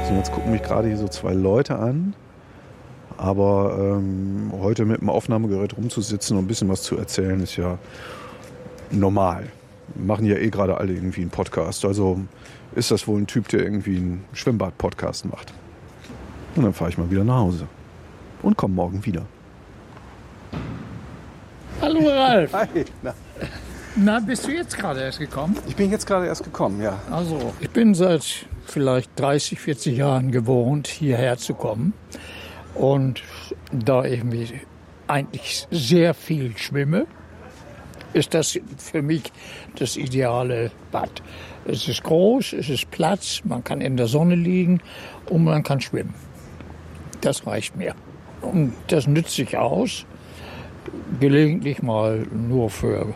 Und jetzt gucken mich gerade hier so 2 Leute an. Aber heute mit dem Aufnahmegerät rumzusitzen und ein bisschen was zu erzählen, ist ja normal. Wir machen ja eh gerade alle irgendwie einen Podcast. Also ist das wohl ein Typ, der irgendwie einen Schwimmbad-Podcast macht. Und dann fahre ich mal wieder nach Hause. Und komme morgen wieder. Hallo Ralf. Hi. Na, bist du jetzt gerade erst gekommen? Ich bin jetzt gerade erst gekommen, ja. Also, ich bin seit vielleicht 30, 40 Jahren gewohnt, hierher zu kommen. Und da ich eigentlich sehr viel schwimme, ist das für mich das ideale Bad. Es ist groß, es ist Platz, man kann in der Sonne liegen und man kann schwimmen. Das reicht mir. Und das nützt sich aus, gelegentlich mal nur für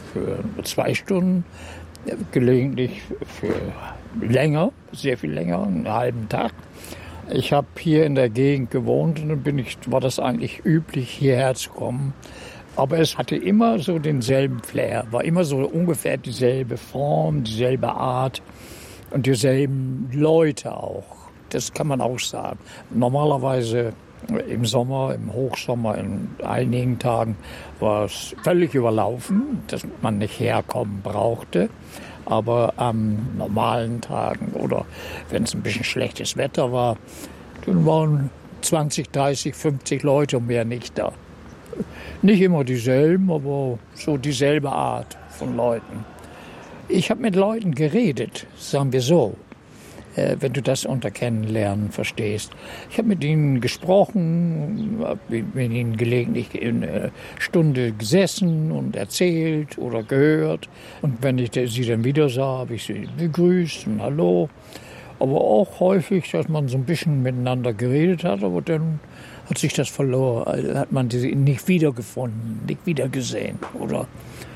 2 Stunden, gelegentlich für länger, sehr viel länger, einen halben Tag. Ich habe hier in der Gegend gewohnt und dann war das eigentlich üblich, hierher zu kommen. Aber es hatte immer so denselben Flair, war immer so ungefähr dieselbe Form, dieselbe Art und dieselben Leute auch. Das kann man auch sagen. Normalerweise im Sommer, im Hochsommer, in einigen Tagen war es völlig überlaufen, dass man nicht herkommen brauchte. Aber an normalen Tagen oder wenn es ein bisschen schlechtes Wetter war, dann waren 20, 30, 50 Leute und mehr nicht da. Nicht immer dieselben, aber so dieselbe Art von Leuten. Ich habe mit Leuten geredet, sagen wir so, wenn du das unter Kennenlernen verstehst. Ich habe mit ihnen gesprochen, habe mit ihnen gelegentlich eine Stunde gesessen und erzählt oder gehört. Und wenn ich sie dann wieder sah, habe ich sie begrüßt und hallo. Aber auch häufig, dass man so ein bisschen miteinander geredet hat, aber dann hat sich das verloren, hat man sie nicht wiedergefunden, nicht wiedergesehen. Oder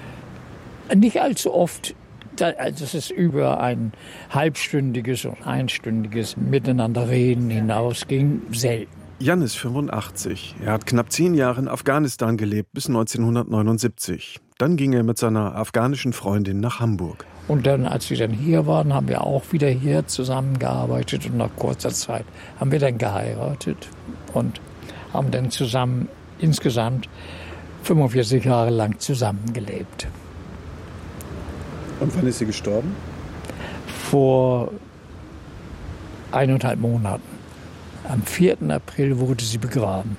nicht allzu oft. Das ist über ein halbstündiges und einstündiges Miteinanderreden hinausging, selten. Jan ist 85. Er hat knapp 10 Jahre in Afghanistan gelebt, bis 1979. Dann ging er mit seiner afghanischen Freundin nach Hamburg. Und dann, als wir dann hier waren, haben wir auch wieder hier zusammengearbeitet. Und nach kurzer Zeit haben wir dann geheiratet und haben dann zusammen insgesamt 45 Jahre lang zusammengelebt. Und wann ist sie gestorben? Vor 1,5 Monaten. Am 4. April wurde sie begraben.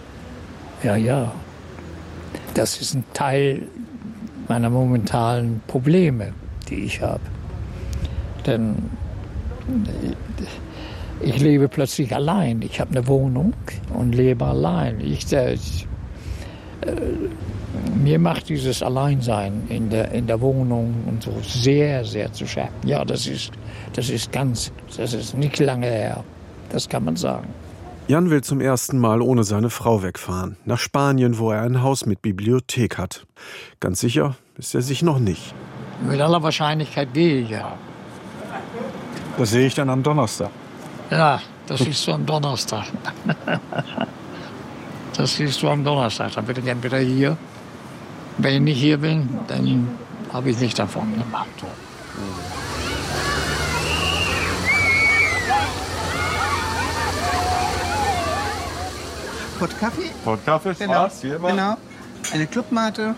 Ja. Das ist ein Teil meiner momentanen Probleme, die ich habe. Denn ich lebe plötzlich allein. Ich habe eine Wohnung und lebe allein. Mir macht dieses Alleinsein in der Wohnung und so sehr, sehr zu schaffen. Ja, das ist nicht lange her. Das kann man sagen. Jan will zum ersten Mal ohne seine Frau wegfahren. Nach Spanien, wo er ein Haus mit Bibliothek hat. Ganz sicher ist er sich noch nicht. Mit aller Wahrscheinlichkeit gehe ich ja. Das sehe ich dann am Donnerstag. Ja, das siehst du am Donnerstag. Das siehst du am Donnerstag. Dann bin ich entweder hier. Wenn ich nicht hier bin, dann habe ich nicht davon gemacht. Pott Kaffee? Pott Kaffee, Spaß, hier mal. Genau. Eine Clubmate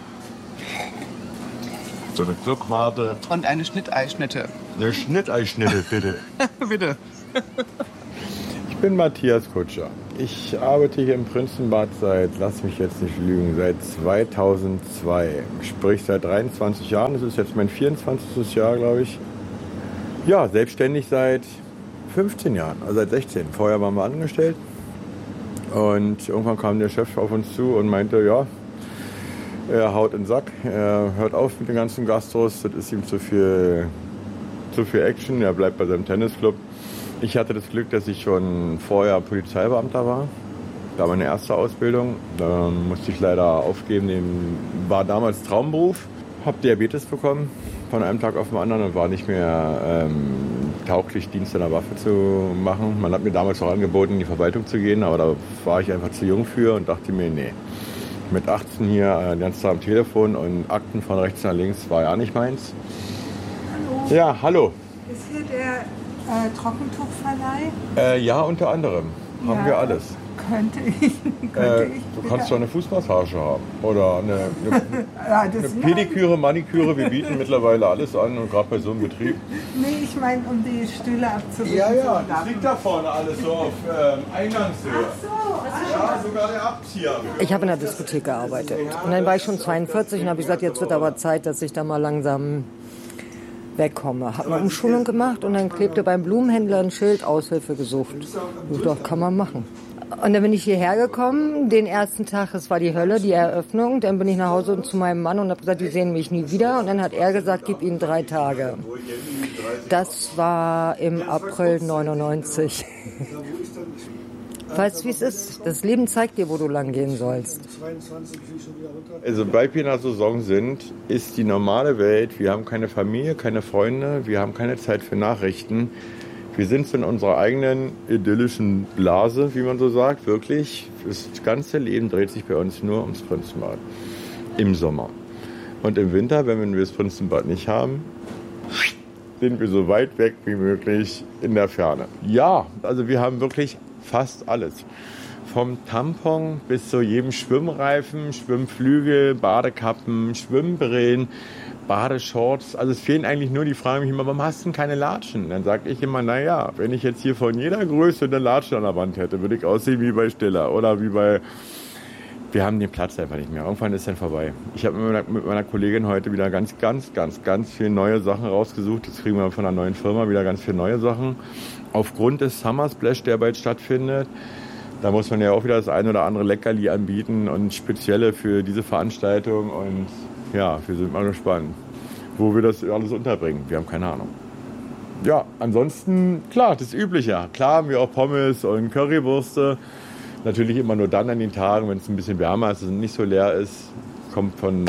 So eine Clubmate. und eine Schnitteischnitte. Eine Schnitteischnitte, bitte. Bitte. Ich bin Matthias Kutscher. Ich arbeite hier im Prinzenbad lass mich jetzt nicht lügen, seit 2002. Sprich seit 23 Jahren. Das ist jetzt mein 24. Jahr, glaube ich. Ja, selbstständig seit 15 Jahren, also seit 16. Vorher waren wir angestellt. Und irgendwann kam der Chef auf uns zu und meinte, ja, er haut in den Sack, er hört auf mit den ganzen Gastros, das ist ihm zu viel Action, er bleibt bei seinem Tennisclub. Ich hatte das Glück, dass ich schon vorher Polizeibeamter war. Da war meine erste Ausbildung. Da musste ich leider aufgeben. War damals Traumberuf. Habe Diabetes bekommen von einem Tag auf den anderen und war nicht mehr tauglich, Dienst an der Waffe zu machen. Man hat mir damals auch angeboten, in die Verwaltung zu gehen, aber da war ich einfach zu jung für und dachte mir, nee. Mit 18 hier den ganzen Tag am Telefon und Akten von rechts nach links war ja nicht meins. Hallo. Ja, hallo. Ist hier der Trockentuchverleih? Ja, unter anderem. Haben wir alles. Könnte ich. Du kannst doch eine Fußmassage haben. Oder eine das Pediküre, Maniküre. Wir bieten mittlerweile alles an und gerade bei so einem Betrieb. Nee, ich meine, um die Stühle abzuwischen. Das liegt da vorne alles so auf Eingangshöhe. Ja, sogar der Abzieher. Ich habe in der Diskothek gearbeitet. Und dann war ich schon 42 und habe gesagt, jetzt wird aber Zeit, dass ich da mal langsam wegkomme. Habe eine Umschulung gemacht und dann klebte beim Blumenhändler ein Schild, Aushilfe gesucht. Und doch kann man machen. Und dann bin ich hierher gekommen, den ersten Tag, es war die Hölle, die Eröffnung. Dann bin ich nach Hause zu meinem Mann und habe gesagt, die sehen mich nie wieder. Und dann hat er gesagt, gib ihnen 3 Tage. Das war im April 99. Weißt du, wie es ist? Das Leben zeigt dir, wo du lang gehen sollst. Also, sobald wir in der Saison sind, ist die normale Welt, wir haben keine Familie, keine Freunde, wir haben keine Zeit für Nachrichten. Wir sind so in unserer eigenen idyllischen Blase, wie man so sagt, wirklich. Das ganze Leben dreht sich bei uns nur ums Prinzenbad. Im Sommer. Und im Winter, wenn wir das Prinzenbad nicht haben, sind wir so weit weg wie möglich in der Ferne. Ja, also wir haben wirklich fast alles. Vom Tampon bis zu jedem Schwimmreifen, Schwimmflügel, Badekappen, Schwimmbrillen, Badeshorts. Also es fehlen eigentlich nur, die fragen mich immer, warum hast du denn keine Latschen? Dann sage ich immer, naja, wenn ich jetzt hier von jeder Größe eine Latschen an der Wand hätte, würde ich aussehen wie bei Stiller oder wie bei... Wir haben den Platz einfach nicht mehr. Irgendwann ist dann vorbei. Ich habe mit meiner Kollegin heute wieder ganz viele neue Sachen rausgesucht. Jetzt kriegen wir von einer neuen Firma wieder ganz viele neue Sachen. Aufgrund des Summer Splash, der bald stattfindet, da muss man ja auch wieder das ein oder andere Leckerli anbieten und spezielle für diese Veranstaltung. Und ja, wir sind mal gespannt, wo wir das alles unterbringen. Wir haben keine Ahnung. Ja, ansonsten, klar, das Übliche. Klar haben wir auch Pommes und Currywürste. Natürlich immer nur dann an den Tagen, wenn es ein bisschen wärmer ist und nicht so leer ist. Kommt von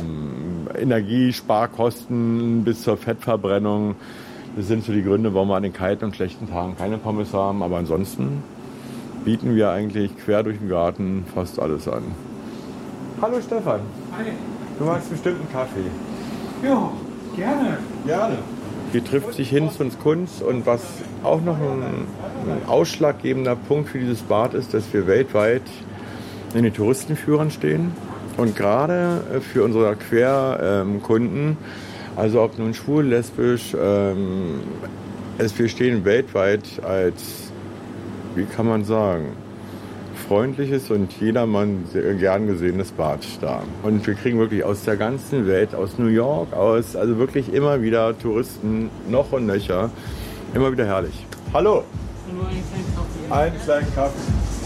Energiesparkosten bis zur Fettverbrennung. Das sind so die Gründe, warum wir an den kalten und schlechten Tagen keine Pommes haben. Aber ansonsten bieten wir eigentlich quer durch den Garten fast alles an. Hallo Stefan. Hi. Du magst bestimmt einen Kaffee. Ja, gerne. Gerne. Hier trifft sich Hinz und Kunz und was auch noch ein ausschlaggebender Punkt für dieses Bad ist, dass wir weltweit in den Touristenführern stehen und gerade für unsere Querkunden, also ob nun schwul, lesbisch, wir stehen weltweit als, wie kann man sagen, freundliches und jedermann sehr gern gesehenes Bad da. Und wir kriegen wirklich aus der ganzen Welt, aus New York, also wirklich immer wieder Touristen, noch und nöcher. Immer wieder herrlich. Hallo! Nur einen kleinen Kaffee. Einen kleinen Kaffee.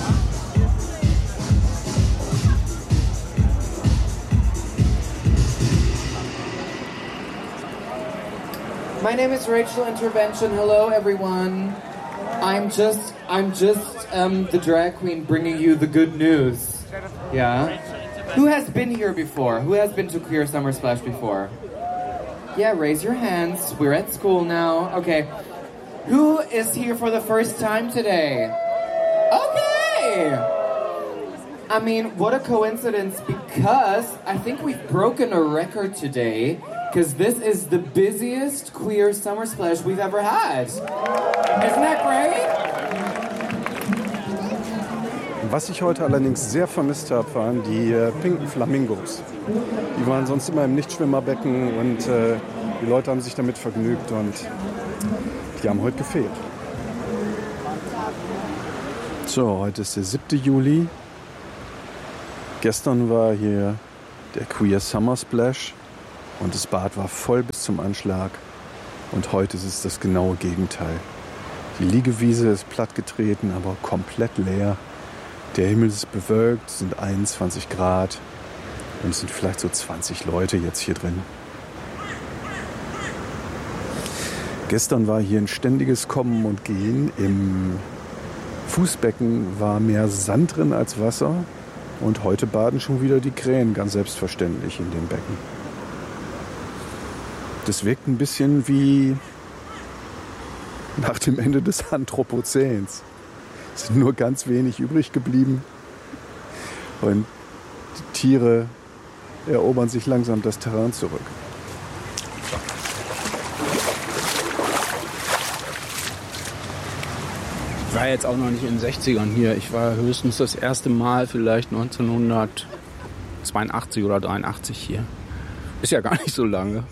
My name is Rachel Intervention. Hello, everyone. I'm just the drag queen bringing you the good news. Yeah. Who has been here before? Who has been to Queer Summer Splash before? Yeah, raise your hands. We're at school now. Okay. Who is here for the first time today? Okay. I mean, what a coincidence, because I think we've broken a record today, because this is the busiest Queer Summer Splash we've ever had. Isn't that great? Was ich heute allerdings sehr vermisst habe, waren die pinken Flamingos. Die waren sonst immer im Nichtschwimmerbecken und die Leute haben sich damit vergnügt und die haben heute gefehlt. So, heute ist der 7. Juli. Gestern war hier der Queer Summer Splash und das Bad war voll bis zum Anschlag. Und heute ist es das genaue Gegenteil. Die Liegewiese ist plattgetreten, aber komplett leer. Der Himmel ist bewölkt, es sind 21 Grad und es sind vielleicht so 20 Leute jetzt hier drin. Gestern war hier ein ständiges Kommen und Gehen. Im Fußbecken war mehr Sand drin als Wasser. Und heute baden schon wieder die Krähen ganz selbstverständlich in dem Becken. Das wirkt ein bisschen wie nach dem Ende des Anthropozäns. Es sind nur ganz wenig übrig geblieben. Und die Tiere erobern sich langsam das Terrain zurück. Ich war jetzt auch noch nicht in den 60ern hier. Ich war höchstens das erste Mal vielleicht 1982 oder 83 hier. Ist ja gar nicht so lange.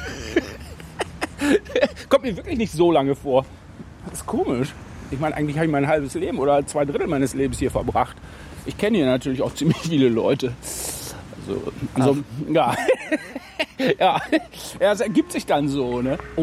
Kommt mir wirklich nicht so lange vor. Das ist komisch. Ich meine, eigentlich habe ich mein halbes Leben oder 2/3 meines Lebens hier verbracht. Ich kenne hier natürlich auch ziemlich viele Leute. Also ja. Ja, es ergibt sich dann so, ne? Oh.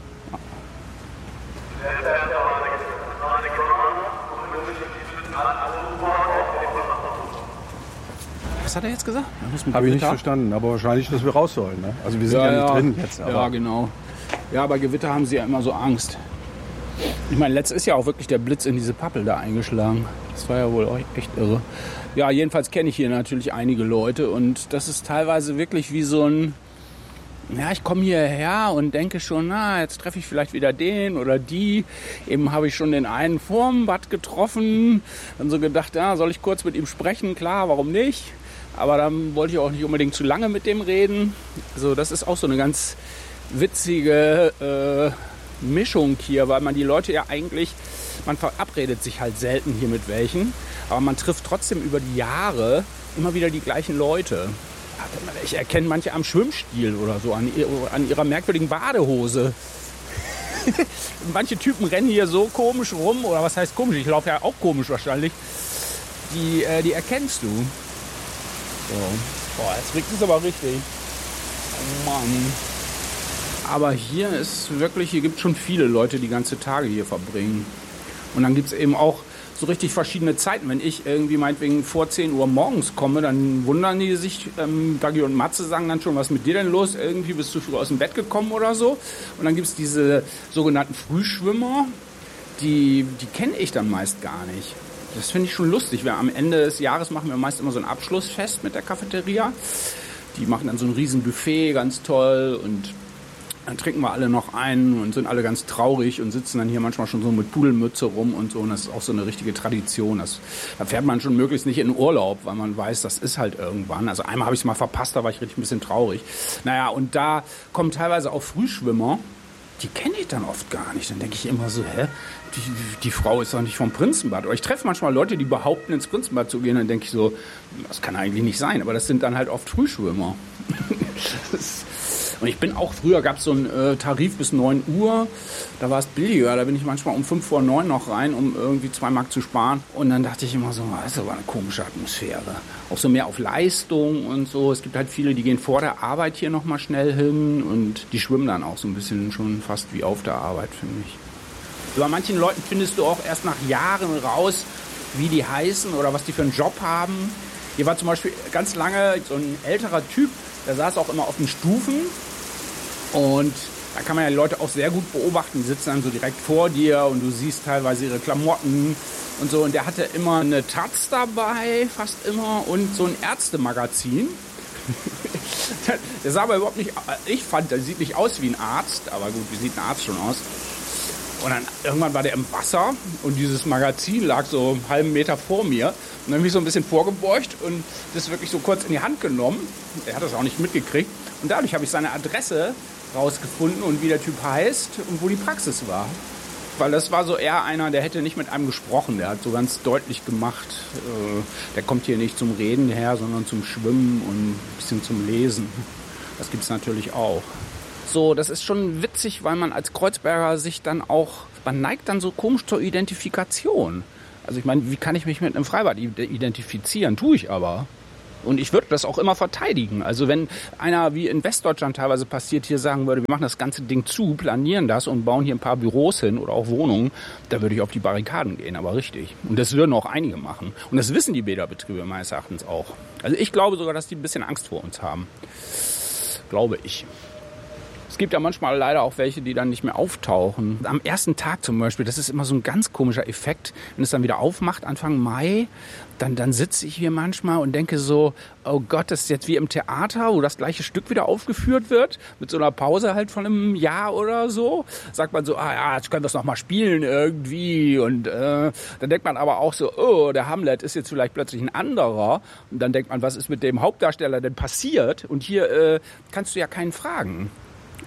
Was hat er jetzt gesagt? Habe ich nicht verstanden, aber wahrscheinlich, dass wir raus sollen. Ne? Also wir sind ja nicht drin jetzt. Aber ja, genau. Ja, bei Gewitter haben sie ja immer so Angst. Ich meine, letztes ist ja auch wirklich der Blitz in diese Pappel da eingeschlagen. Das war ja wohl auch echt irre. Ja, jedenfalls kenne ich hier natürlich einige Leute und das ist teilweise wirklich wie so ein... Ja, ich komme hierher und denke schon, na, jetzt treffe ich vielleicht wieder den oder die. Eben habe ich schon den einen vorm Bad getroffen. Dann so gedacht, ja, soll ich kurz mit ihm sprechen? Klar, warum nicht? Aber dann wollte ich auch nicht unbedingt zu lange mit dem reden. Also das ist auch so eine ganz witzige Mischung hier, weil man die Leute ja eigentlich, man verabredet sich halt selten hier mit welchen, aber man trifft trotzdem über die Jahre immer wieder die gleichen Leute. Ich erkenne manche am Schwimmstil oder so, an ihrer merkwürdigen Badehose. Manche Typen rennen hier so komisch rum, oder was heißt komisch? Ich laufe ja auch komisch wahrscheinlich. Die erkennst du. So. Boah, jetzt regt es aber richtig. Oh Mann. Aber hier ist wirklich, hier gibt es schon viele Leute, die ganze Tage hier verbringen. Und dann gibt es eben auch so richtig verschiedene Zeiten. Wenn ich irgendwie meinetwegen vor 10 Uhr morgens komme, dann wundern die sich, Dagi und Matze sagen dann schon, was ist mit dir denn los? Irgendwie bist du früh aus dem Bett gekommen oder so. Und dann gibt es diese sogenannten Frühschwimmer, die kenne ich dann meist gar nicht. Das finde ich schon lustig. Am Ende des Jahres machen wir meist immer so ein Abschlussfest mit der Cafeteria. Die machen dann so ein riesen Buffet, ganz toll, und dann trinken wir alle noch ein und sind alle ganz traurig und sitzen dann hier manchmal schon so mit Pudelmütze rum und so. Und das ist auch so eine richtige Tradition. Da fährt man schon möglichst nicht in Urlaub, weil man weiß, das ist halt irgendwann. Also einmal habe ich es mal verpasst, da war ich richtig ein bisschen traurig. Naja, und da kommen teilweise auch Frühschwimmer. Die kenne ich dann oft gar nicht. Dann denke ich immer so, die Frau ist doch nicht vom Prinzenbad. Oder ich treffe manchmal Leute, die behaupten, ins Prinzenbad zu gehen. Dann denke ich so, das kann eigentlich nicht sein. Aber das sind dann halt oft Frühschwimmer. Und ich bin auch, früher gab es so einen Tarif bis 9 Uhr, da war es billiger, da bin ich manchmal um 5 vor 9 noch rein, um irgendwie 2 Mark zu sparen. Und dann dachte ich immer so, das ist aber eine komische Atmosphäre. Auch so mehr auf Leistung und so. Es gibt halt viele, die gehen vor der Arbeit hier nochmal schnell hin und die schwimmen dann auch so ein bisschen schon fast wie auf der Arbeit, finde ich. Bei manchen Leuten findest du auch erst nach Jahren raus, wie die heißen oder was die für einen Job haben. Hier war zum Beispiel ganz lange so ein älterer Typ, der saß auch immer auf den Stufen. Und da kann man ja die Leute auch sehr gut beobachten. Die sitzen dann so direkt vor dir und du siehst teilweise ihre Klamotten und so. Und der hatte immer eine Taz dabei, fast immer, und so ein Ärztemagazin. Der sah aber überhaupt nicht, ich fand, der sieht nicht aus wie ein Arzt, aber gut, wie sieht ein Arzt schon aus? Und dann irgendwann war der im Wasser und dieses Magazin lag so einen halben Meter vor mir. Und dann bin ich so ein bisschen vorgebeugt und das wirklich so kurz in die Hand genommen. Er hat das auch nicht mitgekriegt. Und dadurch habe ich seine Adresse rausgefunden und wie der Typ heißt und wo die Praxis war. Weil das war so eher einer, der hätte nicht mit einem gesprochen. Der hat so ganz deutlich gemacht, der kommt hier nicht zum Reden her, sondern zum Schwimmen und ein bisschen zum Lesen. Das gibt es natürlich auch. So, das ist schon witzig, weil man als Kreuzberger sich dann auch, man neigt dann so komisch zur Identifikation. Also ich meine, wie kann ich mich mit einem Freibad identifizieren? Tue ich aber. Und ich würde das auch immer verteidigen. Also wenn einer, wie in Westdeutschland teilweise passiert, hier sagen würde, wir machen das ganze Ding zu, planieren das und bauen hier ein paar Büros hin oder auch Wohnungen, da würde ich auf die Barrikaden gehen, aber richtig. Und das würden auch einige machen. Und das wissen die Bäderbetriebe meines Erachtens auch. Also ich glaube sogar, dass die ein bisschen Angst vor uns haben. Glaube ich. Es gibt ja manchmal leider auch welche, die dann nicht mehr auftauchen. Am ersten Tag zum Beispiel, das ist immer so ein ganz komischer Effekt, wenn es dann wieder aufmacht, Anfang Mai, dann sitze ich hier manchmal und denke so, oh Gott, das ist jetzt wie im Theater, wo das gleiche Stück wieder aufgeführt wird, mit so einer Pause halt von einem Jahr oder so. Sagt man so, jetzt können wir es nochmal spielen irgendwie. Und dann denkt man aber auch so, oh, der Hamlet ist jetzt vielleicht plötzlich ein anderer. Und dann denkt man, was ist mit dem Hauptdarsteller denn passiert? Und hier kannst du ja keinen fragen.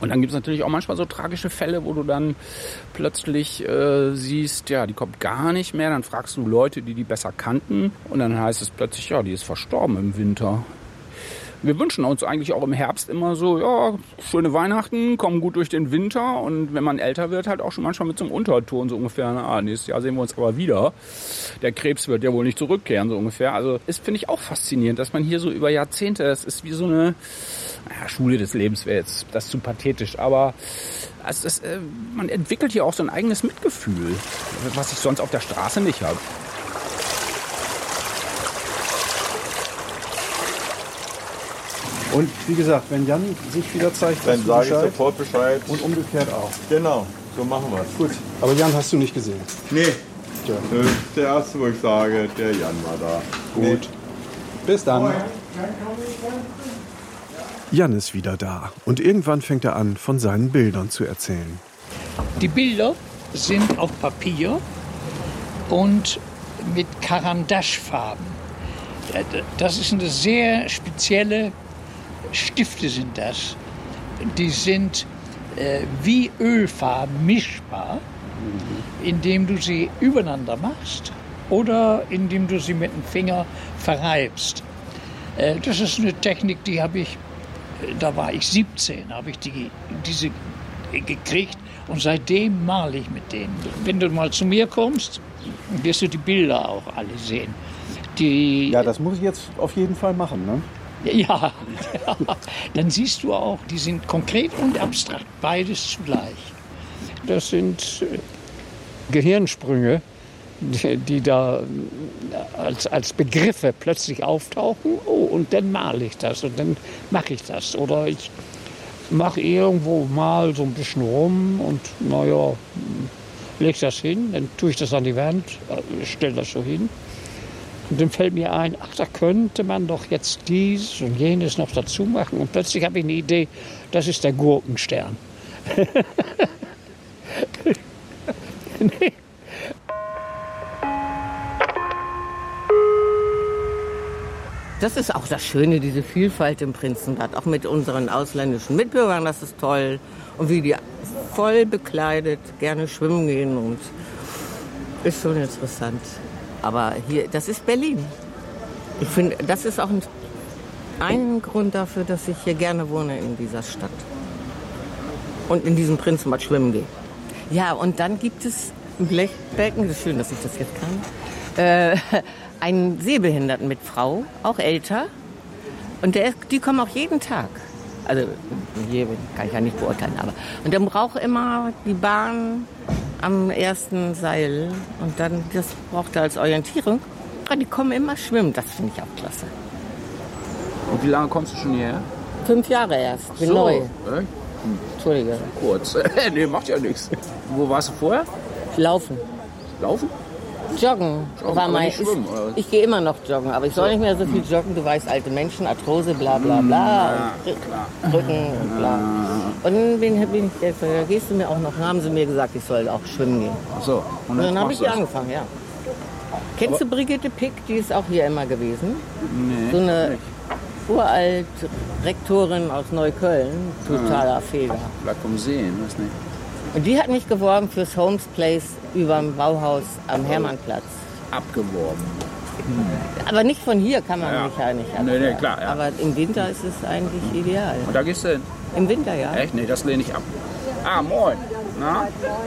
Und dann gibt es natürlich auch manchmal so tragische Fälle, wo du dann plötzlich siehst, ja, die kommt gar nicht mehr. Dann fragst du Leute, die besser kannten. Und dann heißt es plötzlich, ja, die ist verstorben im Winter. Wir wünschen uns eigentlich auch im Herbst immer so, ja, schöne Weihnachten, kommen gut durch den Winter. Und wenn man älter wird, halt auch schon manchmal mit so einem Unterton so ungefähr, nächstes Jahr sehen wir uns aber wieder. Der Krebs wird ja wohl nicht zurückkehren, so ungefähr. Also ist, finde ich, auch faszinierend, dass man hier so über Jahrzehnte, das ist wie so eine Schule des Lebens, wäre jetzt das zu pathetisch, aber man entwickelt hier auch so ein eigenes Mitgefühl, was ich sonst auf der Straße nicht habe. Und wie gesagt, wenn Jan sich wieder zeigt, dann sage ich sofort Bescheid. Und umgekehrt auch. Genau, so machen wir es. Gut, aber Jan hast du nicht gesehen? Nee, Tja. der erste, wo ich sage, der Jan war da. Gut. Nee. Bis dann. Jan ist wieder da und irgendwann fängt er an, von seinen Bildern zu erzählen. Die Bilder sind auf Papier und mit Karandaschfarben. Das ist eine sehr spezielle Stifte sind das. Die sind wie Ölfarben mischbar, indem du sie übereinander machst oder indem du sie mit dem Finger verreibst. Das ist eine Technik, die habe ich, da war ich 17, habe ich diese gekriegt und seitdem male ich mit denen. Wenn du mal zu mir kommst, wirst du die Bilder auch alle sehen. Ja, das muss ich jetzt auf jeden Fall machen, ne? Ja, dann siehst du auch, die sind konkret und abstrakt, beides zugleich. Das sind Gehirnsprünge, die da als Begriffe plötzlich auftauchen. Oh, und dann male ich das und dann mache ich das. Oder ich mache irgendwo mal so ein bisschen rum und naja, leg das hin, dann tue ich das an die Wand, stelle das so hin. Und dann fällt mir ein, ach, da könnte man doch jetzt dies und jenes noch dazu machen. Und plötzlich habe ich eine Idee, das ist der Gurkenstern. Nee. Das ist auch das Schöne, diese Vielfalt im Prinzenbad. Auch mit unseren ausländischen Mitbürgern, das ist toll. Und wie die voll bekleidet gerne schwimmen gehen. Und ist schon interessant. Aber hier, das ist Berlin. Ich finde, das ist auch ein Grund dafür, dass ich hier gerne wohne in dieser Stadt. Und in diesem Prinzenbad schwimmen gehe. Ja, und dann gibt es ein Blechbecken, das ist schön, dass ich das jetzt kann, einen Sehbehinderten mit Frau, auch älter. Und die kommen auch jeden Tag. Also, hier kann ich ja nicht beurteilen, aber. Und dann braucht immer die Bahn am ersten Seil und dann, das braucht er als Orientierung. Und die kommen immer schwimmen, das finde ich auch klasse. Und wie lange kommst du schon hierher? 5 Jahre erst, bin neu. Entschuldige. Kurz. Nee, macht ja nichts. Wo warst du vorher? Laufen. Laufen? Joggen. War mein, ich gehe immer noch joggen, aber ich soll nicht mehr so viel joggen. Du weißt, alte Menschen, Arthrose, bla bla bla, und Rücken und bla. Und dann gehst du mir auch noch, haben sie mir gesagt, ich soll auch schwimmen gehen. So, und dann habe ich hier angefangen, ja. Kennst du Brigitte Pick? Die ist auch hier immer gewesen. Nee, so eine uralt Rektorin aus Neukölln, totaler Fehler. Vielleicht vom Sehen, weiß nicht. Und die hat mich geworben fürs Holmes Place über dem Bauhaus am Hermannplatz. Abgeworben. Aber nicht von hier kann man mich ja nicht abwerben. Nee, klar. Ja. Aber im Winter ist es eigentlich ideal. Und da gehst du hin? Im Winter, ja. Echt? Nee, das lehne ich ab. Ah, moin. Na?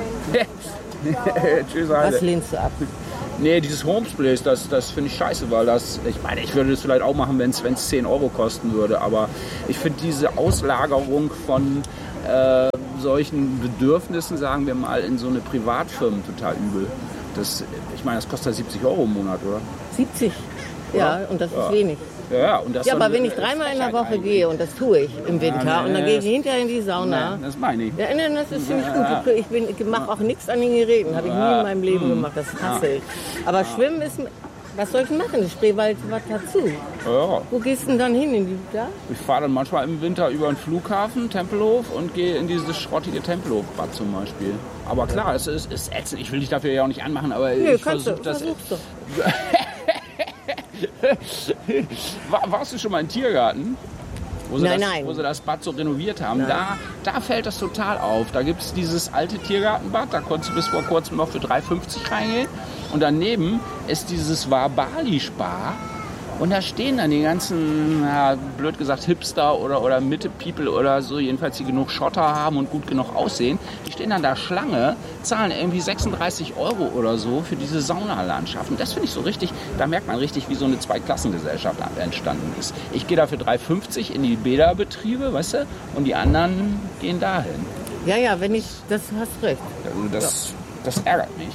Tschüss, Alter. Was lehnst du ab? Nee, dieses Holmes Place, das finde ich scheiße, weil ich meine, ich würde das vielleicht auch machen, wenn es 10 Euro kosten würde, aber ich finde diese Auslagerung von solchen Bedürfnissen, sagen wir mal, in so eine Privatfirmen total übel. Ich meine, das kostet 70 Euro im Monat, oder? 70? Oder? Ja, und das ist wenig. Ja, und das aber wenn ich 3-mal in der Woche gehe, und das tue ich im Winter, und dann gehe ich hinterher in die Sauna. Das meine ich. Ja, das ist ziemlich gut. Ich mache auch nichts an den Geräten, habe ich nie in meinem Leben gemacht, das hasse ich. Aber Schwimmen ist, was soll ich machen? Das Spreewald was dazu. Ja. Wo gehst du denn dann hin? Ich fahre dann manchmal im Winter über den Flughafen, Tempelhof, und gehe in dieses schrottige Tempelhofbad zum Beispiel. Aber klar, es ist ätzend. Ich will dich dafür ja auch nicht anmachen, aber ich versuche das. Warst du schon mal im Tiergarten? wo sie das Bad so renoviert haben. Da fällt das total auf. Da gibt es dieses alte Tiergartenbad, da konntest du bis vor kurzem noch für 3,50 reingehen. Und daneben ist dieses Wabali-Spa. Und da stehen dann die ganzen, blöd gesagt, Hipster oder Mitte-People oder so, jedenfalls die genug Schotter haben und gut genug aussehen. Die stehen dann da Schlange, zahlen irgendwie 36 € oder so für diese Saunalandschaft. Und das finde ich so richtig, da merkt man richtig, wie so eine Zweiklassengesellschaft entstanden ist. Ich gehe da für 3,50 in die Bäderbetriebe, weißt du, und die anderen gehen dahin. Ja, wenn ich, das hast recht. Das ärgert mich.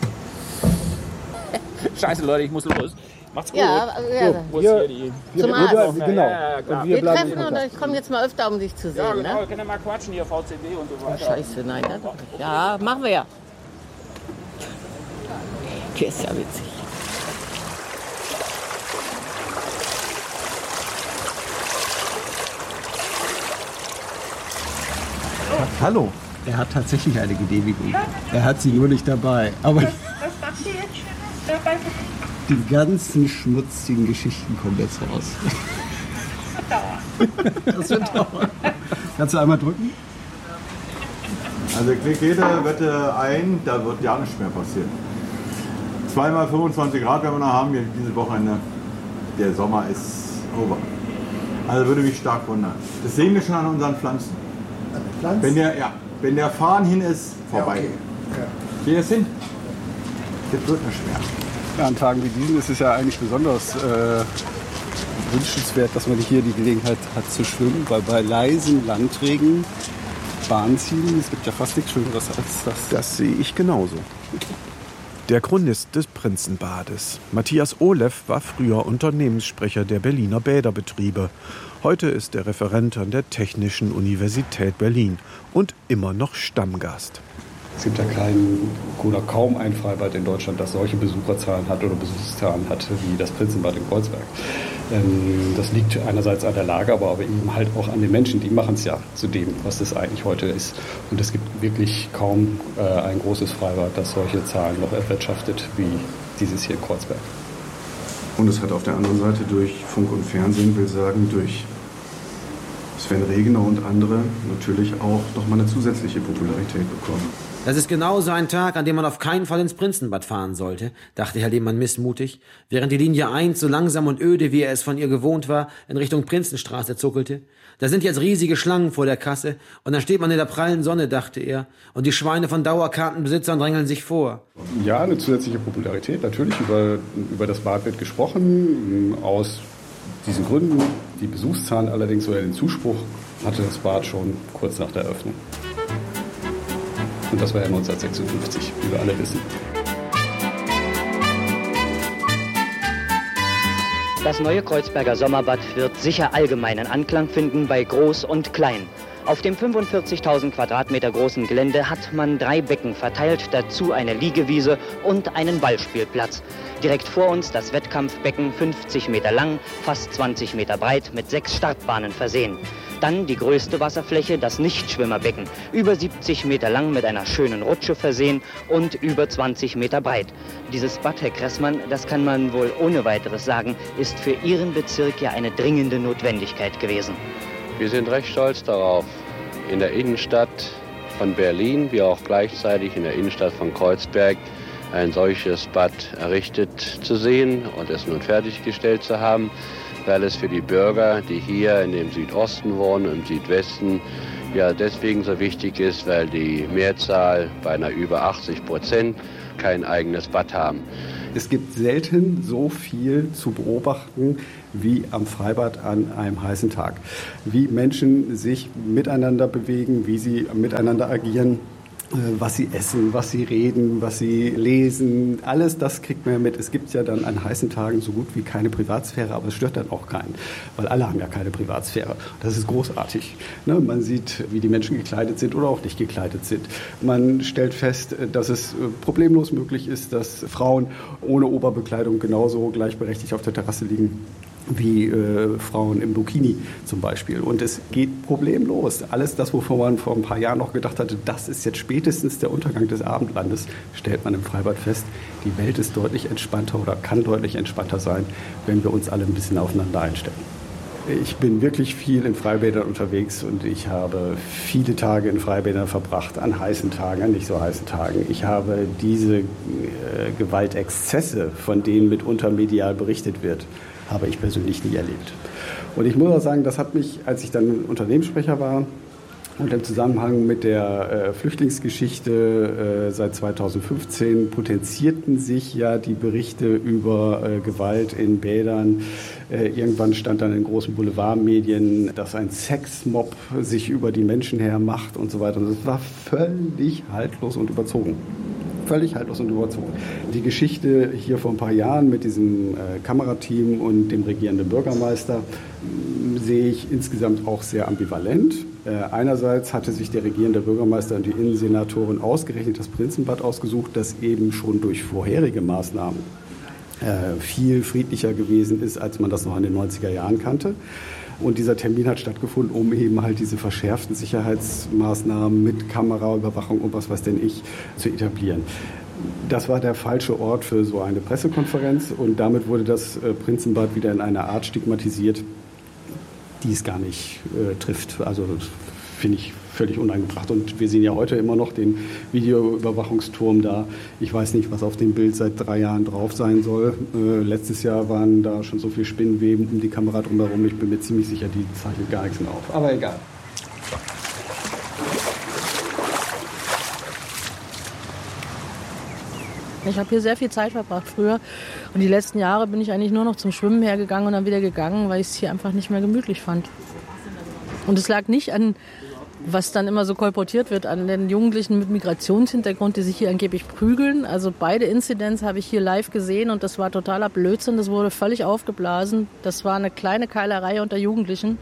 Scheiße, Leute, ich muss los. Macht's gut. Ja. Wo ist hier die? Zum Arzt. Genau. Ja, und Wir treffen und ich komme jetzt mal öfter, um dich zu sehen. Ja, genau. Ne? Wir können ja mal quatschen hier, VCD und so weiter. Scheiße, nein. Ja, machen wir ja. Der ist ja witzig. Hallo. Er hat tatsächlich eine Genehmigung. Er hat sie nur nicht dabei. Aber die ganzen schmutzigen Geschichten kommen jetzt raus. Das wird dauern. Kannst du einmal drücken? Also klickt jede Wette ein, da wird ja nichts mehr passieren. 2 mal 25 Grad werden wir noch haben, diese Wochenende. Der Sommer ist over. Also würde mich stark wundern. Das sehen wir schon an unseren Pflanzen. Wenn der Farn hin ist, vorbei. Ja, okay. Geh jetzt hin. Das wird nicht schwer. Ja, an Tagen wie diesen ist es ja eigentlich besonders wünschenswert, dass man hier die Gelegenheit hat zu schwimmen, weil bei leisen Landregen Bahn ziehen, es gibt ja fast nichts Schöneres als das. Das sehe ich genauso. Der Chronist des Prinzenbades, Matthias Oleff, war früher Unternehmenssprecher der Berliner Bäderbetriebe. Heute ist er Referent an der Technischen Universität Berlin und immer noch Stammgast. Es gibt ja kein oder kaum ein Freibad in Deutschland, das solche Besucherzahlen hat oder Besuchszahlen hat wie das Prinzenbad in Kreuzberg. Das liegt einerseits an der Lage, aber eben halt auch an den Menschen, die machen es ja zu dem, was es eigentlich heute ist. Und es gibt wirklich kaum ein großes Freibad, das solche Zahlen noch erwirtschaftet wie dieses hier in Kreuzberg. Und es hat auf der anderen Seite durch Funk und Fernsehen, will sagen, durch Sven Regner und andere natürlich auch nochmal eine zusätzliche Popularität bekommen. Das ist genau so ein Tag, an dem man auf keinen Fall ins Prinzenbad fahren sollte, dachte Herr Lehmann missmutig, während die Linie 1 so langsam und öde, wie er es von ihr gewohnt war, in Richtung Prinzenstraße zuckelte. Da sind jetzt riesige Schlangen vor der Kasse und dann steht man in der prallen Sonne, dachte er, und die Schweine von Dauerkartenbesitzern drängeln sich vor. Ja, eine zusätzliche Popularität, natürlich, über das Bad wird gesprochen, aus diesen Gründen. Die Besuchszahlen allerdings oder den Zuspruch hatte das Bad schon kurz nach der Eröffnung. Und das war ja 1956, wie wir alle wissen. Das neue Kreuzberger Sommerbad wird sicher allgemeinen Anklang finden bei Groß und Klein. Auf dem 45.000 Quadratmeter großen Gelände hat man 3 Becken verteilt, dazu eine Liegewiese und einen Ballspielplatz. Direkt vor uns das Wettkampfbecken, 50 Meter lang, fast 20 Meter breit, mit 6 Startbahnen versehen. Dann die größte Wasserfläche, das Nichtschwimmerbecken, über 70 Meter lang mit einer schönen Rutsche versehen und über 20 Meter breit. Dieses Bad, Herr Kressmann, das kann man wohl ohne weiteres sagen, ist für Ihren Bezirk ja eine dringende Notwendigkeit gewesen. Wir sind recht stolz darauf, in der Innenstadt von Berlin, wie auch gleichzeitig in der Innenstadt von Kreuzberg, ein solches Bad errichtet zu sehen und es nun fertiggestellt zu haben, weil es für die Bürger, die hier in dem Südosten wohnen, im Südwesten, ja deswegen so wichtig ist, weil die Mehrzahl, beinahe über 80%, kein eigenes Bad haben. Es gibt selten so viel zu beobachten wie am Freibad an einem heißen Tag. Wie Menschen sich miteinander bewegen, wie sie miteinander agieren, was sie essen, was sie reden, was sie lesen. Alles das kriegt man mit. Es gibt ja dann an heißen Tagen so gut wie keine Privatsphäre, aber es stört dann auch keinen, weil alle haben ja keine Privatsphäre. Das ist großartig. Ne? Man sieht, wie die Menschen gekleidet sind oder auch nicht gekleidet sind. Man stellt fest, dass es problemlos möglich ist, dass Frauen ohne Oberbekleidung genauso gleichberechtigt auf der Terrasse liegen wie Frauen im Burkini zum Beispiel. Und es geht problemlos. Alles das, wovon man vor ein paar Jahren noch gedacht hatte, das ist jetzt spätestens der Untergang des Abendlandes, stellt man im Freibad fest. Die Welt ist deutlich entspannter oder kann deutlich entspannter sein, wenn wir uns alle ein bisschen aufeinander einstellen. Ich bin wirklich viel in Freibädern unterwegs und ich habe viele Tage in Freibädern verbracht, an heißen Tagen, an nicht so heißen Tagen. Ich habe diese Gewaltexzesse, von denen mitunter medial berichtet wird, habe ich persönlich nie erlebt. Und ich muss auch sagen, das hat mich, als ich dann Unternehmenssprecher war, und im Zusammenhang mit der Flüchtlingsgeschichte seit 2015 potenzierten sich ja die Berichte über Gewalt in Bädern. Irgendwann stand dann in großen Boulevardmedien, dass ein Sexmob sich über die Menschen hermacht und so weiter. Und das war völlig haltlos und überzogen. Völlig haltlos und überzogen. Die Geschichte hier vor ein paar Jahren mit diesem Kamerateam und dem regierenden Bürgermeister sehe ich insgesamt auch sehr ambivalent. Einerseits hatte sich der regierende Bürgermeister und die Innensenatorin ausgerechnet das Prinzenbad ausgesucht, das eben schon durch vorherige Maßnahmen viel friedlicher gewesen ist, als man das noch in den 90er Jahren kannte. Und dieser Termin hat stattgefunden, um eben halt diese verschärften Sicherheitsmaßnahmen mit Kameraüberwachung und was weiß denn ich zu etablieren. Das war der falsche Ort für so eine Pressekonferenz und damit wurde das Prinzenbad wieder in einer Art stigmatisiert, die es gar nicht trifft. Also das finde ich völlig unangebracht. Und wir sehen ja heute immer noch den Videoüberwachungsturm da. Ich weiß nicht, was auf dem Bild seit 3 Jahren drauf sein soll. Letztes Jahr waren da schon so viele Spinnenweben um die Kamera drumherum. Ich bin mir ziemlich sicher, die zeichnet gar nichts mehr auf. Aber egal. Ich habe hier sehr viel Zeit verbracht früher und die letzten Jahre bin ich eigentlich nur noch zum Schwimmen hergegangen und dann wieder gegangen, weil ich es hier einfach nicht mehr gemütlich fand. Und es lag nicht an, was dann immer so kolportiert wird, an den Jugendlichen mit Migrationshintergrund, die sich hier angeblich prügeln. Also beide Inzidenz habe ich hier live gesehen und das war totaler Blödsinn, das wurde völlig aufgeblasen. Das war eine kleine Keilerei unter Jugendlichen.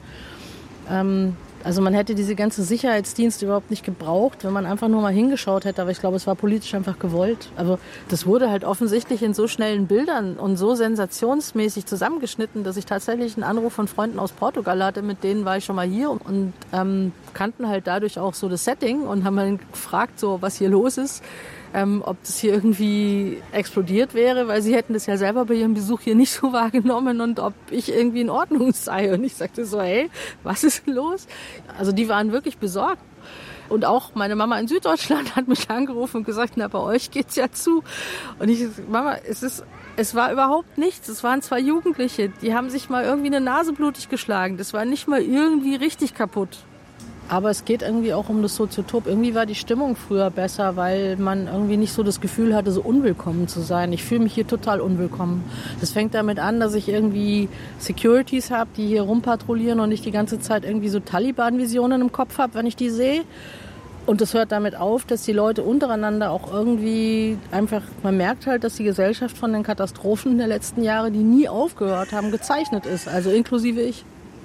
Also man hätte diese ganzen Sicherheitsdienste überhaupt nicht gebraucht, wenn man einfach nur mal hingeschaut hätte. Aber ich glaube, es war politisch einfach gewollt. Aber das wurde halt offensichtlich in so schnellen Bildern und so sensationsmäßig zusammengeschnitten, dass ich tatsächlich einen Anruf von Freunden aus Portugal hatte. Mit denen war ich schon mal hier und kannten halt dadurch auch so das Setting und haben dann gefragt, so was hier los ist. Ob das hier irgendwie explodiert wäre, weil sie hätten das ja selber bei ihrem Besuch hier nicht so wahrgenommen und ob ich irgendwie in Ordnung sei. Und ich sagte so, hey, was ist denn los? Also die waren wirklich besorgt. Und auch meine Mama in Süddeutschland hat mich angerufen und gesagt, na, bei euch geht's ja zu. Und ich sag, Mama, es war überhaupt nichts. Es waren 2 Jugendliche, die haben sich mal irgendwie eine Nase blutig geschlagen. Das war nicht mal irgendwie richtig kaputt. Aber es geht irgendwie auch um das Soziotop. Irgendwie war die Stimmung früher besser, weil man irgendwie nicht so das Gefühl hatte, so unwillkommen zu sein. Ich fühle mich hier total unwillkommen. Das fängt damit an, dass ich irgendwie Securities habe, die hier rumpatrouillieren und ich die ganze Zeit irgendwie so Taliban-Visionen im Kopf habe, wenn ich die sehe. Und das hört damit auf, dass die Leute untereinander auch irgendwie einfach, man merkt halt, dass die Gesellschaft von den Katastrophen der letzten Jahre, die nie aufgehört haben, gezeichnet ist. Also inklusive ich.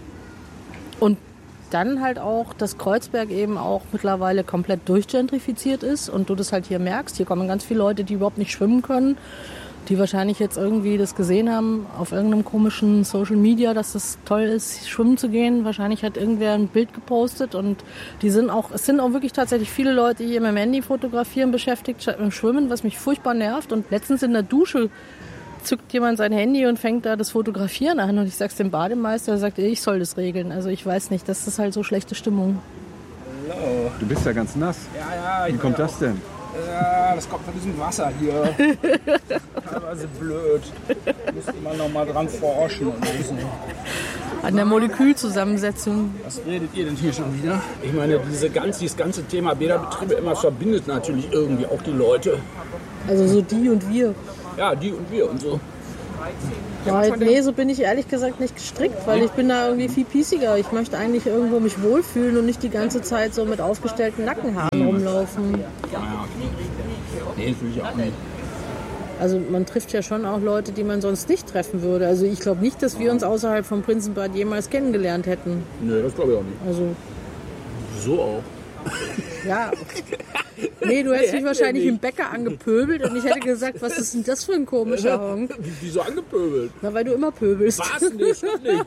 Und dann halt auch, dass Kreuzberg eben auch mittlerweile komplett durchgentrifiziert ist und du das halt hier merkst. Hier kommen ganz viele Leute, die überhaupt nicht schwimmen können, die wahrscheinlich jetzt irgendwie das gesehen haben auf irgendeinem komischen Social Media, dass das toll ist, schwimmen zu gehen. Wahrscheinlich hat irgendwer ein Bild gepostet und es sind auch wirklich tatsächlich viele Leute hier mit dem Handy fotografieren beschäftigt, statt mit dem Schwimmen, was mich furchtbar nervt. Und letztens in der Dusche zückt jemand sein Handy und fängt da das Fotografieren an und ich sag's dem Bademeister, der sagt, ich soll das regeln. Also ich weiß nicht, das ist halt so schlechte Stimmung. Hallo. Du bist ja ganz nass. Ja, Wie kommt das denn? Ja, das kommt von diesem Wasser hier. Teilweise blöd. Müsste man noch mal dran forschen und wissen. An der Molekülzusammensetzung. Was redet ihr denn hier schon wieder? Ich meine, dieses ganze Thema Bäderbetriebe immer verbindet natürlich irgendwie auch die Leute. Also so die und wir. Ja, die und wir und so. Ja, nee, so bin ich ehrlich gesagt nicht gestrickt, weil ich bin da irgendwie viel piesiger. Ich möchte eigentlich irgendwo mich wohlfühlen und nicht die ganze Zeit so mit aufgestellten Nackenhaaren rumlaufen. Ja, okay. Nee, das will ich auch nicht. Also man trifft ja schon auch Leute, die man sonst nicht treffen würde. Also ich glaube nicht, dass wir uns außerhalb vom Prinzenbad jemals kennengelernt hätten. Nee, das glaube ich auch nicht. Also so auch. Ja. Nee, du hättest mich wahrscheinlich im Bäcker angepöbelt und ich hätte gesagt, was ist denn das für ein komischer Honk? Wieso angepöbelt? Na, weil du immer pöbelst. Was? Nicht.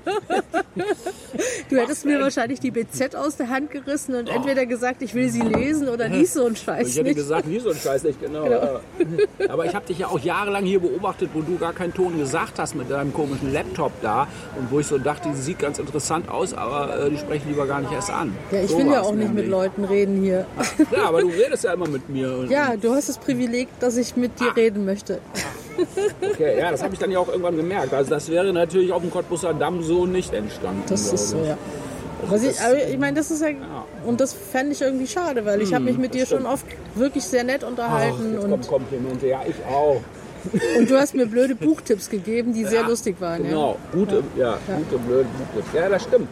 Du hättest mir wahrscheinlich die BZ aus der Hand gerissen und entweder gesagt, ich will sie lesen oder lies so einen Scheiß Ich hätte gesagt, lies so einen Scheiß nicht, genau. Ja. Aber ich habe dich ja auch jahrelang hier beobachtet, wo du gar keinen Ton gesagt hast mit deinem komischen Laptop da und wo ich so dachte, sie sieht ganz interessant aus, aber die sprechen lieber gar nicht erst an. Ja, ich so will ja auch nicht mit Leuten reden hier. Ja, aber du redest ja immer mit mir. Ja, du hast das Privileg, dass ich mit dir reden möchte. Okay, ja, das habe ich dann ja auch irgendwann gemerkt. Also das wäre natürlich auf dem Cottbusser Damm so nicht entstanden. Das ist so, ja. Ich meine, das ist ja, und das fände ich irgendwie schade, weil ich habe mich mit dir schon oft wirklich sehr nett unterhalten. Jetzt kommen Komplimente, ja, ich auch. Und du hast mir blöde Buchtipps gegeben, die sehr lustig waren. Genau, gute blöde Buchtipps. Ja, das stimmt.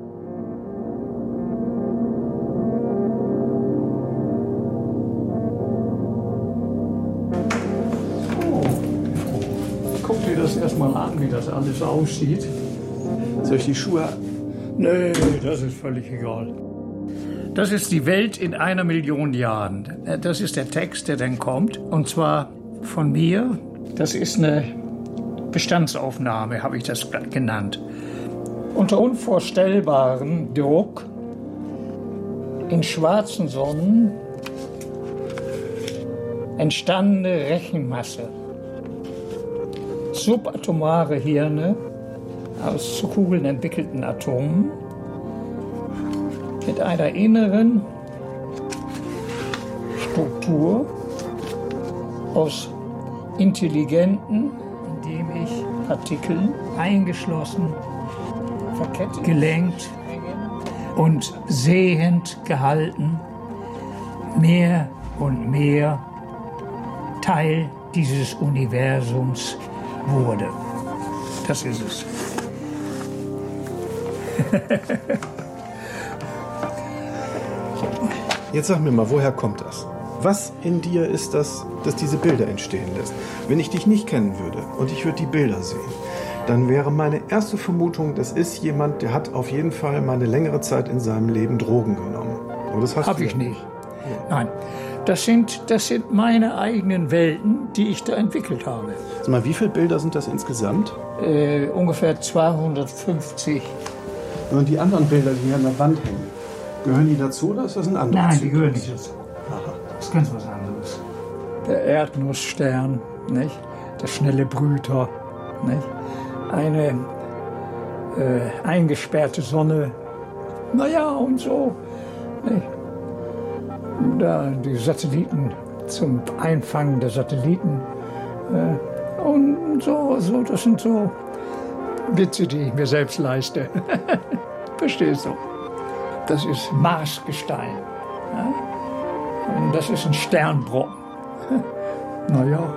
Guck dir das erstmal an, wie das alles aussieht. Soll ich die Schuhe? Nee, das ist völlig egal. Das ist die Welt in 1 Million Jahren. Das ist der Text, der dann kommt. Und zwar von mir. Das ist eine Bestandsaufnahme, habe ich das genannt. Unter unvorstellbaren Druck in schwarzen Sonnen entstandene Rechenmasse. Subatomare Hirne aus zu Kugeln entwickelten Atomen mit einer inneren Struktur aus intelligenten, indem ich Partikeln eingeschlossen, verkettet, gelenkt und sehend gehalten, mehr und mehr Teil dieses Universums wurde. Das ist es. Jetzt sag mir mal, woher kommt das? Was in dir ist das, dass diese Bilder entstehen lässt? Wenn ich dich nicht kennen würde und ich würde die Bilder sehen, dann wäre meine erste Vermutung, das ist jemand, der hat auf jeden Fall mal eine längere Zeit in seinem Leben Drogen genommen. Aber das hast Hab du ich ja nicht. Nein, das sind meine eigenen Welten, die ich da entwickelt habe. Sag mal, wie viele Bilder sind das insgesamt? Ungefähr 250. Und die anderen Bilder, die hier an der Wand hängen, gehören die dazu oder ist das ein anderes? Nein, die gehören nicht dazu. Das ist ganz was anderes. Der Erdnussstern, nicht? Der schnelle Brüter, nicht? Eine eingesperrte Sonne, naja, und so. Nicht? Da die Satelliten zum Einfangen der Satelliten und so, das sind so Witze, die ich mir selbst leiste. Verstehst du? Das ist Marsgestein. Ja? Und das ist ein Sternbrocken. Naja.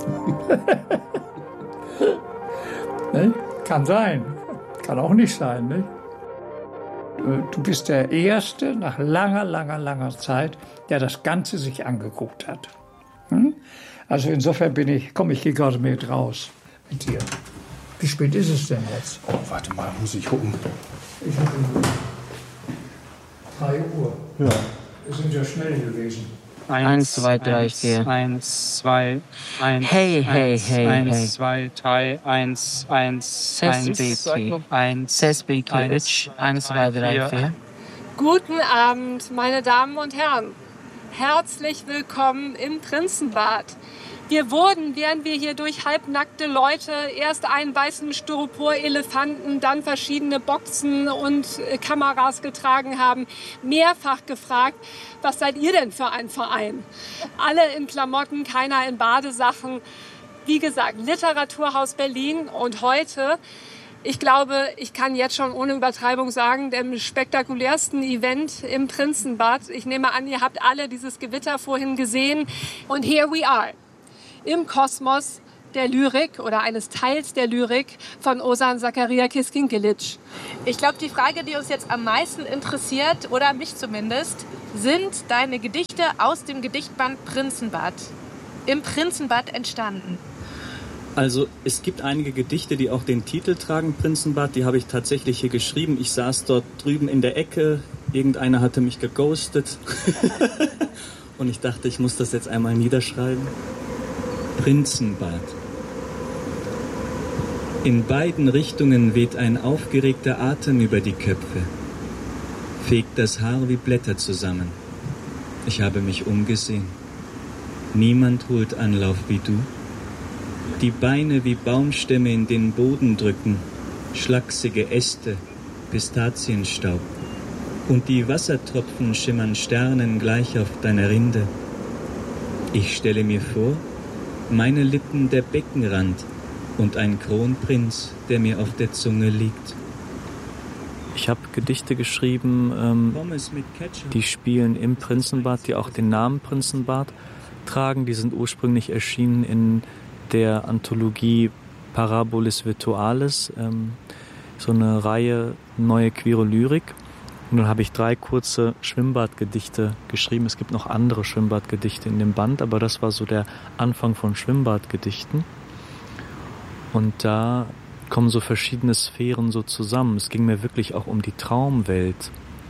Kann sein. Kann auch nicht sein. Nicht? Du bist der Erste nach langer Zeit, der das Ganze sich angeguckt hat. Also insofern komme ich hier gerade mit raus mit dir. Wie spät ist es denn jetzt? Oh, warte mal, muss ich gucken. Ich habe 3 Uhr. Ja. Wir sind ja schnell gewesen. 1, 2, 3, 4. 1, 2, 1. Hey, hey, hey, 1, 2, 3, 1, 1, 1, 1, 2, 3, 4. Guten Abend, meine Damen und Herren. Herzlich willkommen im Prinzenbad. Wir wurden, während wir hier durch halbnackte Leute erst einen weißen Styropor-Elefanten, dann verschiedene Boxen und Kameras getragen haben, mehrfach gefragt, was seid ihr denn für ein Verein? Alle in Klamotten, keiner in Badesachen. Wie gesagt, Literaturhaus Berlin und heute, ich glaube, ich kann jetzt schon ohne Übertreibung sagen, dem spektakulärsten Event im Prinzenbad. Ich nehme an, ihr habt alle dieses Gewitter vorhin gesehen. Und here we are. Im Kosmos der Lyrik oder eines Teils der Lyrik von Ozan Zakaria Kiskinkelic. Ich glaube, die Frage, die uns jetzt am meisten interessiert, oder mich zumindest, sind deine Gedichte aus dem Gedichtband Prinzenbad. Im Prinzenbad entstanden. Also es gibt einige Gedichte, die auch den Titel tragen, Prinzenbad. Die habe ich tatsächlich hier geschrieben. Ich saß dort drüben in der Ecke. Irgendeiner hatte mich geghostet. und ich dachte, ich muss das jetzt einmal niederschreiben. Prinzenbad. In beiden Richtungen weht ein aufgeregter Atem über die Köpfe, fegt das Haar wie Blätter zusammen. Ich habe mich umgesehen. Niemand holt Anlauf wie du. Die Beine wie Baumstämme in den Boden drücken, schlachsige Äste, Pistazienstaub. Und die Wassertropfen schimmern Sternen gleich auf deiner Rinde. Ich stelle mir vor, meine Lippen der Beckenrand und ein Kronprinz, der mir auf der Zunge liegt. Ich habe Gedichte geschrieben, die spielen im Prinzenbad, die auch den Namen Prinzenbad tragen. Die sind ursprünglich erschienen in der Anthologie Parabolis Virtualis, so eine Reihe neue queere Lyrik. Und dann habe ich 3 kurze Schwimmbadgedichte geschrieben. Es gibt noch andere Schwimmbadgedichte in dem Band, aber das war so der Anfang von Schwimmbadgedichten. Und da kommen so verschiedene Sphären so zusammen. Es ging mir wirklich auch um die Traumwelt.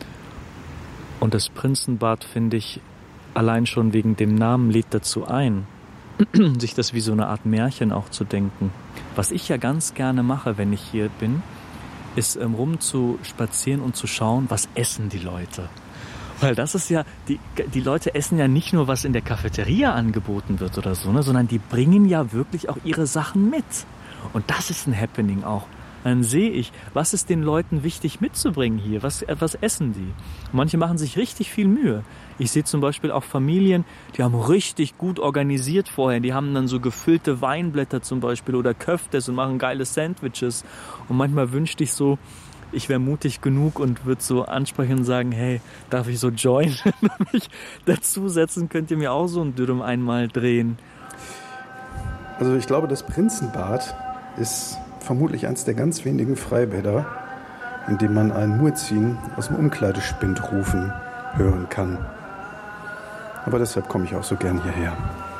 Und das Prinzenbad, finde ich, allein schon wegen dem Namen lädt dazu ein, sich das wie so eine Art Märchen auch zu denken. Was ich ja ganz gerne mache, wenn ich hier bin, ist rum zu spazieren und zu schauen, was essen die Leute. Weil das ist ja, die Leute essen ja nicht nur, was in der Cafeteria angeboten wird oder so, ne, sondern die bringen ja wirklich auch ihre Sachen mit. Und das ist ein Happening auch. Dann sehe ich, was ist den Leuten wichtig mitzubringen hier? Was essen die? Manche machen sich richtig viel Mühe. Ich sehe zum Beispiel auch Familien, die haben richtig gut organisiert vorher. Die haben dann so gefüllte Weinblätter zum Beispiel oder Köftes und machen geile Sandwiches. Und manchmal wünschte ich so, ich wäre mutig genug und würde so ansprechen und sagen, hey, darf ich so joinen und mich dazusetzen? Könnt ihr mir auch so ein Dürüm einmal drehen? Also ich glaube, das Prinzenbad ist vermutlich eines der ganz wenigen Freibäder, in dem man einen Muezzin aus dem Umkleidespind rufen hören kann. Aber deshalb komme ich auch so gern hierher.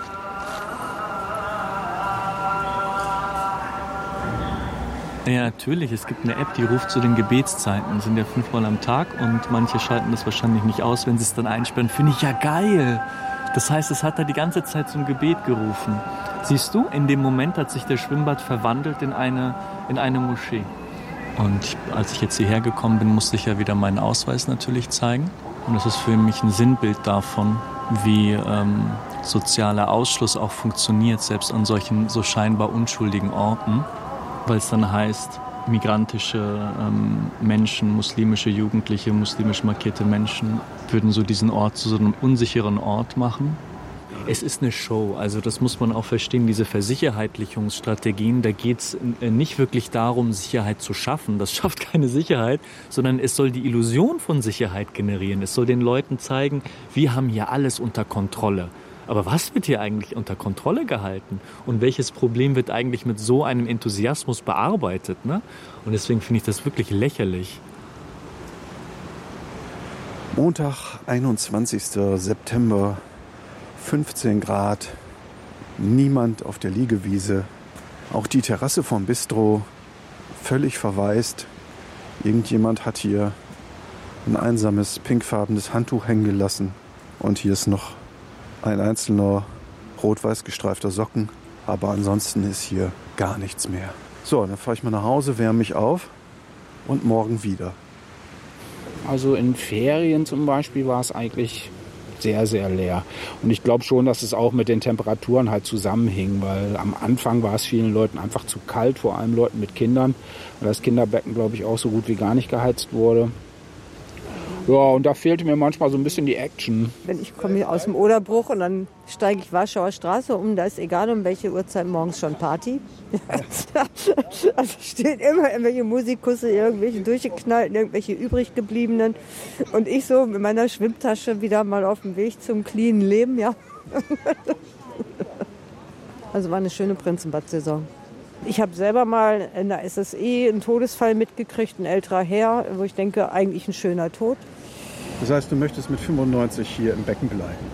Ja, natürlich. Es gibt eine App, die ruft zu den Gebetszeiten. Das sind ja 5-mal am Tag und manche schalten das wahrscheinlich nicht aus, wenn sie es dann einsperren. Finde ich ja geil. Das heißt, es hat da die ganze Zeit zum Gebet gerufen. Siehst du, in dem Moment hat sich der Schwimmbad verwandelt in eine Moschee. Und als ich jetzt hierher gekommen bin, musste ich ja wieder meinen Ausweis natürlich zeigen. Und das ist für mich ein Sinnbild davon, wie sozialer Ausschluss auch funktioniert, selbst an solchen so scheinbar unschuldigen Orten. Weil es dann heißt, migrantische Menschen, muslimische Jugendliche, muslimisch markierte Menschen würden so diesen Ort zu so einem unsicheren Ort machen. Es ist eine Show, also das muss man auch verstehen, diese Versicherheitlichungsstrategien, da geht es nicht wirklich darum, Sicherheit zu schaffen, das schafft keine Sicherheit, sondern es soll die Illusion von Sicherheit generieren, es soll den Leuten zeigen, wir haben hier alles unter Kontrolle. Aber was wird hier eigentlich unter Kontrolle gehalten? Und welches Problem wird eigentlich mit so einem Enthusiasmus bearbeitet? Ne? Und deswegen finde ich das wirklich lächerlich. Montag, 21. September, 15 Grad, niemand auf der Liegewiese. Auch die Terrasse vom Bistro völlig verwaist. Irgendjemand hat hier ein einsames pinkfarbenes Handtuch hängen gelassen. Und hier ist noch ein einzelner rot-weiß gestreifter Socken. Aber ansonsten ist hier gar nichts mehr. So, dann fahre ich mal nach Hause, wärme mich auf und morgen wieder. Also in Ferien zum Beispiel war es eigentlich sehr, sehr leer. Und ich glaube schon, dass es auch mit den Temperaturen halt zusammenhing, weil am Anfang war es vielen Leuten einfach zu kalt, vor allem Leuten mit Kindern, weil das Kinderbecken, glaube ich, auch so gut wie gar nicht geheizt wurde. Ja, und da fehlte mir manchmal so ein bisschen die Action. Wenn ich komme aus dem Oderbruch und dann steige ich Warschauer Straße um, da ist egal um welche Uhrzeit morgens schon Party. Also stehen immer irgendwelche Musikusse, irgendwelche durchgeknallten, irgendwelche übrig gebliebenen. Und ich so mit meiner Schwimmtasche wieder mal auf dem Weg zum cleanen Leben, ja. Also war eine schöne Prinzenbad-Saison. Ich habe selber mal in der SSE einen Todesfall mitgekriegt, ein älterer Herr, wo ich denke, eigentlich ein schöner Tod. Das heißt, du möchtest mit 95 hier im Becken bleiben?